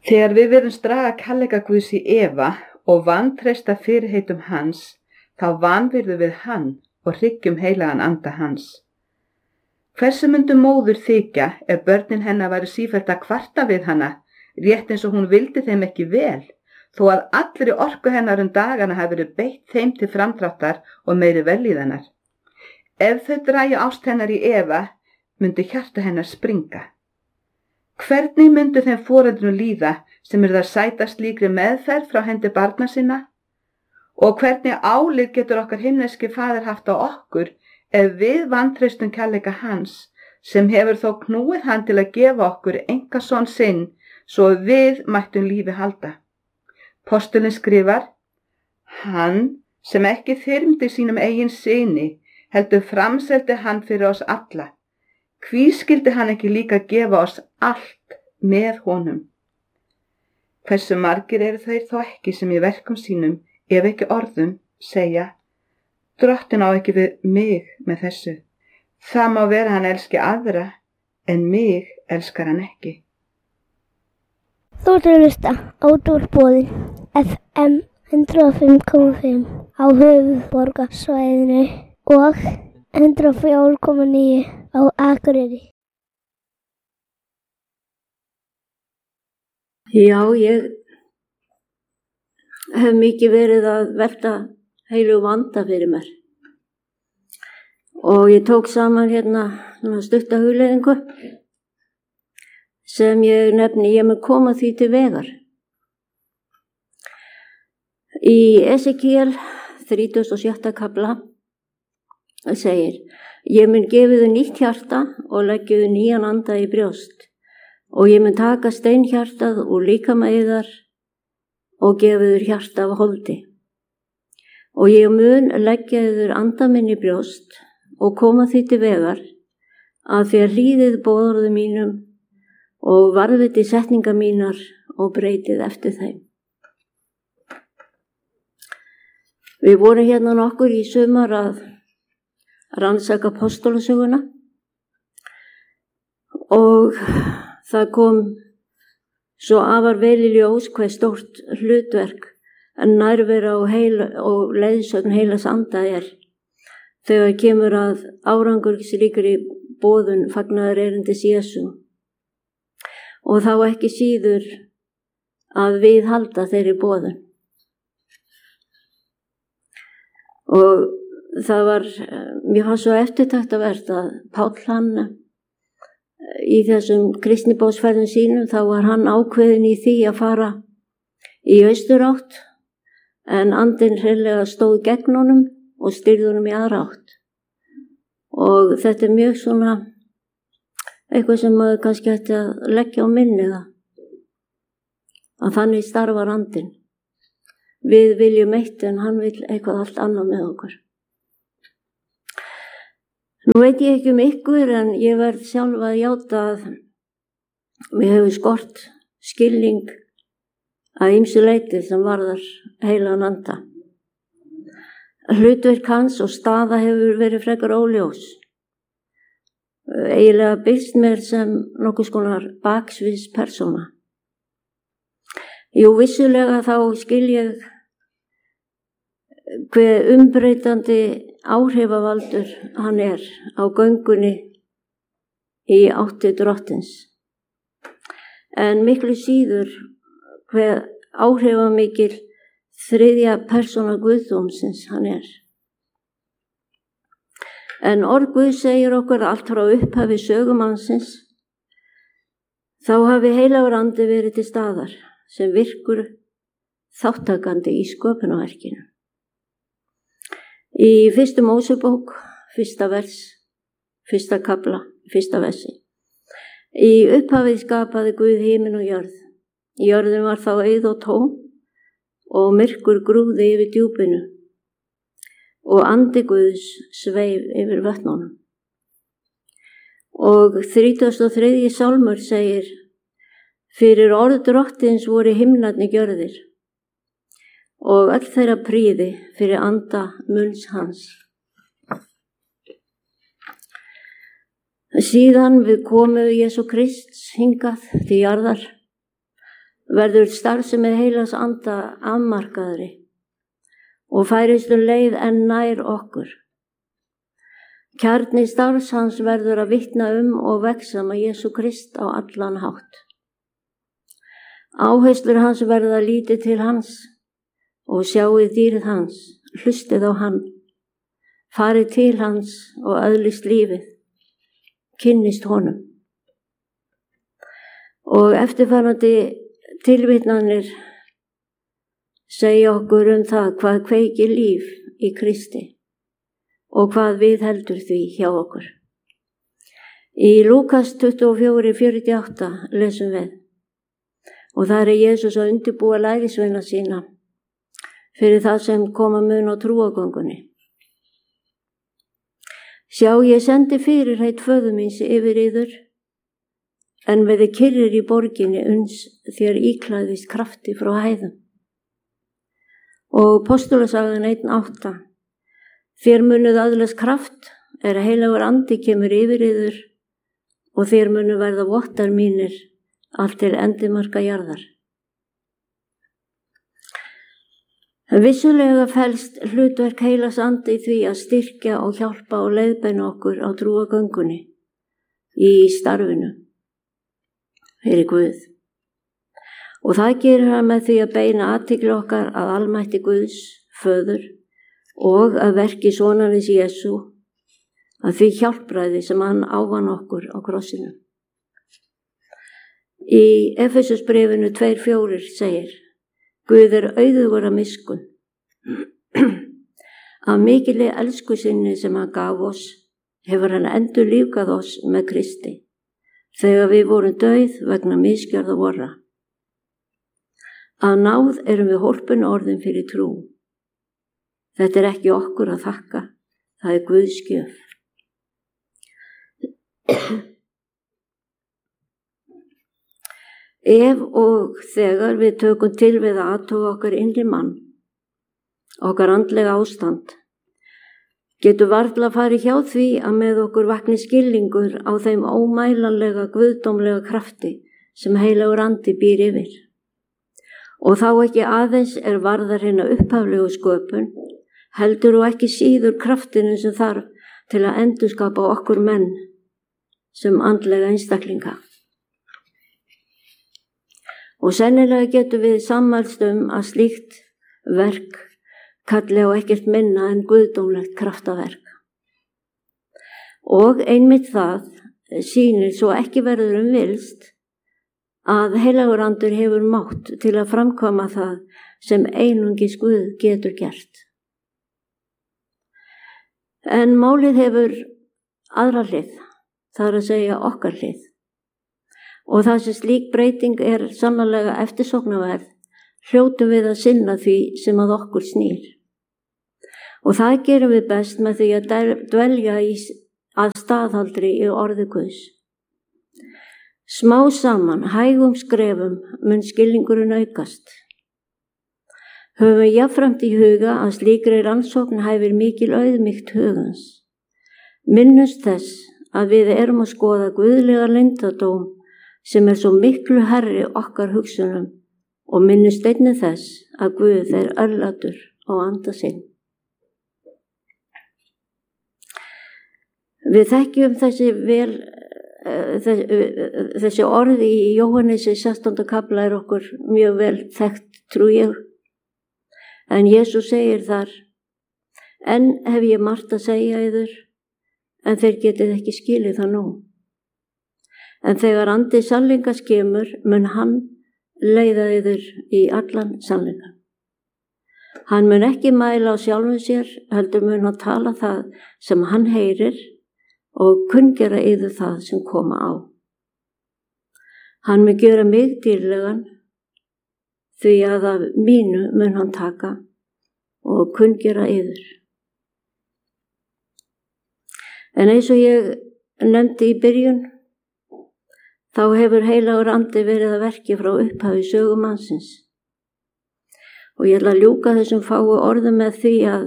Þegar við virðumst draga kærleika Guðs í efa og vantreysta fyrirheitum hans, þá vanvirðum við hann og hryggjum heilagan anda hans. Hversu myndu móður þykja ef börnin hennar væru sífellt að kvarta við hana, rétt eins og hún vildi þeim ekki vel, þó að allri orku hennar dagana hafi verið beitt þeim til framdráttar og meiri vellíðanar. Ef þau dragi ást hennar í efa, myndi hjarta hennar springa. Hvernig myndu þeim foreldrum líða sem eru að sæta slíkri meðferð frá hendi barna sinna? Og hvernig álit getur okkar himneski faðir haft á okkur ef við vantreystum kærleika hans, sem hefur þó knúið hann til að gefa okkur einkason sinn svo við mættum lífi halda? Postulinn skrifar: Hann sem ekki þyrmdi sínum eigin syni, heldur framseldi hann fyrir oss alla. Hví skyldi hann ekki líka gefa oss allt með honum? Hversu margir eru þeir þó ekki sem í verkum sínum, ef ekki orðum, segja: Drottinn á ekki við mig með þessu. Það má vera hann elski aðra, en mig elskar hann ekki. Þú ert að hlusta á Útvarpsboðin FM 105.5 á höfuðborgarsvæðinu og 104.9 á Akureyri. Já, ég hef mikið verið að velta heilugum anda fyrir mér. Og ég tók saman stutta hugleiðingu sem ég nefni, ég mun koma því til vegar. Í Esekiel 36. kafla segir: Ég mun gefa þér nýtt hjarta og leggja þér nýjan anda í brjóst, og ég mun taka steinhjartað úr líkama yðar og gefa þér hjarta af holdi. Og ég mun leggja þér anda minn í brjóst og koma því til vegar að þér hlýðið boðorðum mínum og varðviti setningar mínar og breytið eftir þeim. Við vorum nokkur í sumar að rannsaka apostolasöguna og það kom svo afar vel í ljós hve stórt hlutverk en nærvera og leiðsögn heilags anda er þegar kemur að árangursríkri boðun fagnaðarerindis Jesú, og þá ekki síður að viðhalda þeirri boðun. Og það var, mér fannst svo eftirtektarvert að Páll, hann í þessum kristnibóðsferðum sínum, þá var hann ákveðinn í því að fara í austurátt, en andinn hreinlega stóð gegn honum og stýrði honum í aðra átt. Og þetta er mjög svona eitthvað sem maður kannski ætti að leggja á minnið, að þannig starfar andinn. Við viljum eitt en hann vil eitthvað allt annað með okkur. Nú veit ég ekki ykkur, en ég verð sjálf að játa að mér hefur skort skilning að ýmsu leyti sem varðar heilagan anda. Hlutverk hans og staða hefur verið frekar óljós. Eiginlega birst mér sem nokkurs konar baksviðs persóna. Jú, vissulega þá skil ég hve umbreytandi áhrifavaldur hann er á göngunni í átti drottins. En miklu síður hve áhrifamikil þriðja persóna guðdómsins hann er. En orð Guð segir okkur allt frá upphafi sögumannsins, þá hafi heilagur andi verið til staðar sem virkur þáttakandi í sköpunarverkinu. Í 1. Mósebók, 1. vers, 1. kafla, 1. versi. Í upphafið skapaði Guð himinn og jörð. Jörðin var þá auð og tóm og myrkur grúfði yfir djúpinu og andi Guðs sveif yfir vötnunum. Og 33. sálmur segir: Fyrir orð drottins voru himnarnir gjörðir og öll þeirra prýði fyrir anda munns hans. Síðan við komu Jesú Krists hingað til jarðar verður starfsemi heilags anda afmarkaðri og færist leið en nær okkur. Kjarni starfs hans verður að vitna og vexa með Jesú Krist á allan hátt. Áherslur hans verða að líti til hans og sjáið dýrið hans, hlustið á hann, farið til hans og öðlist lífið, kynnist honum. Og eftirfarandi tilvitnanir segja okkur það hvað kveikir líf í Kristi og hvað við heldur því hjá okkur. Í Lúkas 24:48 lesum við, og þar Jesús að undirbúa lærisveina sína fyrir það sem koma mun á trúagöngunni. Sjá, ég sendi fyrirheit föður míns yfir yður, en verði kyrrir í borginni uns þér íklæðist krafti frá hæðum. Og Postulasagan 1:8, þér munuð öðlast kraft að heilagur andi kemur yfir yður og þér munuð verða vottar mínir allt til endimarka jarðar. Vissulega felst hlutverk heilags anda í því að styrkja og hjálpa og leiðbeina okkur á trúagöngunni í starfinu fyrir Guð. Og það gerir hann með því að beina athygli okkar að almætti Guðs, föður, og að verki sonarins Jesú, að því hjálpræði sem hann ávann okkur á krossinu. Í Efesusbréfinu 2:4 segir, Guð auðugur af miskunn, af mikilli elsku sinni sem hann gaf oss, hefur hann endurlífgað oss með Kristi, þegar við vorum dauð vegna misgjörða vorra. Að náð erum við hólpin orðin fyrir trú. Þetta ekki okkur að þakka, það Guðs gjöf. Ef og þegar við tökum til við að athuga okkar innri mann, okkar andlega ástand, getur varla farið hjá því að með okkur vakni skilningur á þeim ómælanlega guðdómlega krafti sem heilagur andi býr yfir. Og þá ekki aðeins varðar hérna upphaflegu sköpun, heldur og ekki síður kraftinu sem þarf til að endurskapa okkur menn sem andlega einstaklinga. Og sennilega getur við sammælst að slíkt verk kalli á ekkert minna en guðdómlegt kraftaverk. Og einmitt það sýnir svo ekki verður vilst að heilagur andur hefur mátt til að framkvæma það sem einungis Guð getur gert. En málið hefur aðra hlið, það að segja okkar hlið. Og það sem slík breyting sannarlega eftirsóknarverð, hljótum við að sinna því sem að okkur snýr. Og það gerum við best með því að dvelja að staðhaldri í orði Guðs. Smá saman, hægum skrefum, mun skilningurinn aukast. Höfum jafnframt í huga að slíkri rannsókn hæfir mikil auðmýkt hugans. Minnumst þess að við erum að skoða guðlega leyndardóm sem svo miklu herri okkar hugsunum og minnumst einnig þess að Guð örlátur á anda sinn. Við þekkjum þessi orð í Jóhannesi 16. kafla okkur mjög vel þekkt, trú ég. En Jesús segir þar, enn hef ég margt að segja yður, en þeir getið ekki skilið það nú. En þegar andi sannleikas kemur, mun hann leiða yður í allan sannleikan. Hann mun ekki mæla á sjálfum sér, heldur mun hann tala það sem hann heyrir og kunngera yður það sem koma á. Hann mun gera mig dýrlegan, því að af mínu mun hann taka og kunngera yður. En eins og ég nefndi í byrjun, þá hefur heilagur andi verið að verki frá upphafi sögu mannsins. Og ég ætla að ljúka þessum fáu orðum með því að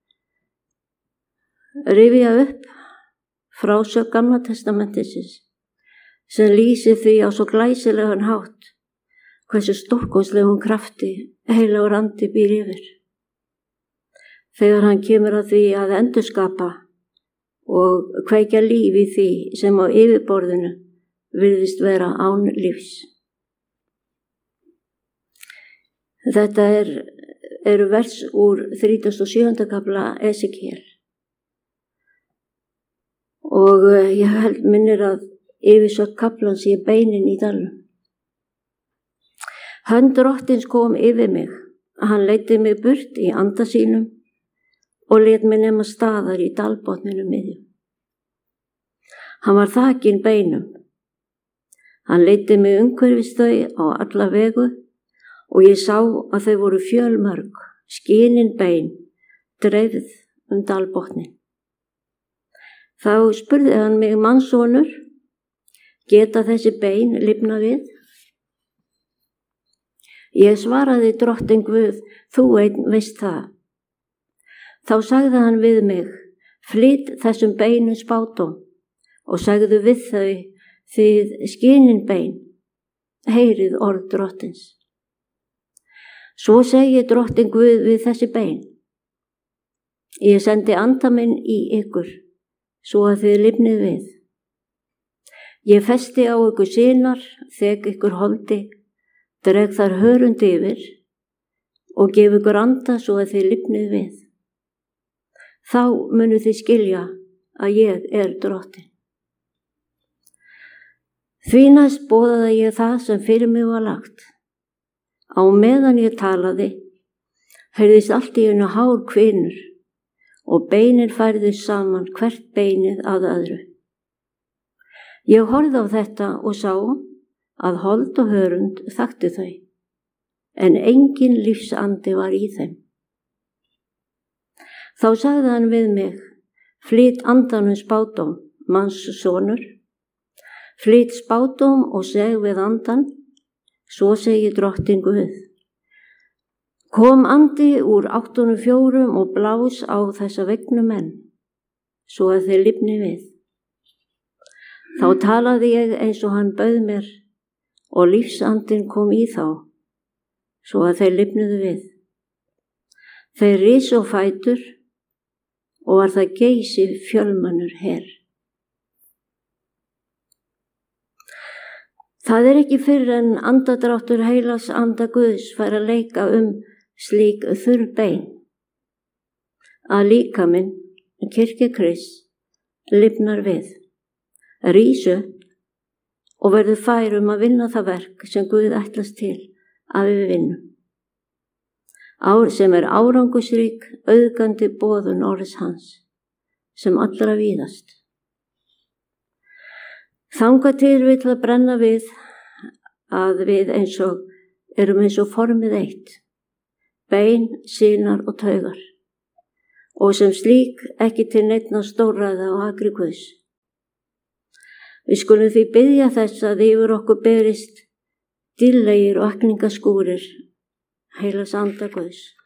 rifja upp frásögn Gamla testamentisins sem lýsir því á svo glæsilegan hátt hversu stórkostlegum krafti heilagur andi býr yfir. Þegar hann kemur að því að endurskapa og kveikja líf í því sem á yfirborðinu virðist vera án lífs. Þetta eru vers úr 37. kafla Esekiel. Og ég minnir að yfirsögn kaflans sé beinin í dalnum. Hönd Drottins kom yfir mig, hann leiddi mig burt í anda sínum og lét mig nema staðar í dalbotninu miðjum. Hann var þakinn beinum. Hann leiddi mig umhverfis þau á alla vegu og ég sá að þau voru fjölmörg, skinin bein, dreifð dalbotnin. Þá spurði hann mig, mannssonur, geta þessi bein lifnað við? Ég svaraði, Drottinn Guð, þú einn veist það. Þá sagði hann við mig, flyt þessum beinum spádóm og sagði við þau, þið skinin bein, heyrið orð Drottins. Svo segi Drottinn Guð við þessi bein, ég sendi anda minn í ykkur, svo að þið lifnið við. Ég festi á ykkur sinar, þek ykkur holdi, dreg þar hörund yfir og gef ykkur anda svo að þið lifnið við. Þá munu þið skilja að ég er Drottinn. Því næst boðaði ég það sem fyrir mig var lagt. Á meðan ég talaði, heyrðist allt í einu hár hvinur og beinin færðust saman hvert beinið að öðru. Ég horfði á þetta og sá að hold og hörund þekktu þau, en engin lífsandi var í þeim. Þá sagði hann við mig, flyt andanum spádóm, mannssonur, flyt spádóm og seg við andan, svo segi Drottinn Guð. Kom andi úr 84 og blás á þessa vegnu menn, svo að þeir lifni við. Þá talaði ég eins og hann bauð mér og lífsandinn kom í þá, svo að þeir lifnuðu við. Þeir risu á fætur og var það geysi fjölmennur her. Það ekki fyrr en andadráttur heilags anda Guðs fær að leika slík þurr bein, að líkaminn, kirkja Krists, lifnar við, rís upp og verður fær að vinna það verk sem Guð ætlast til að við vinnum. Sem árangusrík, auðgandi boðun orðs hans, sem allra víðast. Þangað til vill að brenna við að við erum eins og formið eitt, bein, sinar og taugar, og sem slík ekki til neinna stórræða og akri Guðs. Við skulum því biðja þess að yfir okkur berist dýrlegir og akningaskúrir heilags anda Guðs.